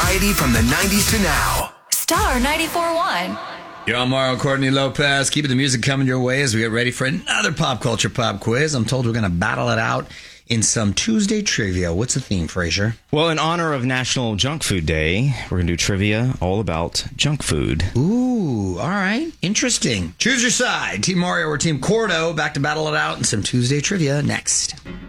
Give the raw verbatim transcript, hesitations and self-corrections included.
variety from the nineties to now. Star ninety-four point one. You're on Mario Courtney Lopez. Keeping the music coming your way as we get ready for another pop culture pop quiz. I'm told we're going to battle it out in some Tuesday trivia. What's the theme, Fraser? Well, in honor of National Junk Food Day, we're going to do trivia all about junk food. Ooh, all right. Interesting. Choose your side. Team Mario or Team Cordo. Back to battle it out in some Tuesday trivia next.